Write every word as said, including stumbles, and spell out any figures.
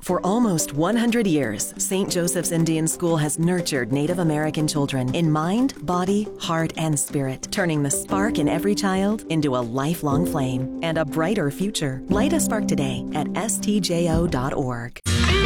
For almost one hundred years, Saint Joseph's Indian School has nurtured Native American children in mind, body, heart, and spirit, turning the spark in every child into a lifelong flame and a brighter future. Light a spark today at S T J O dot org.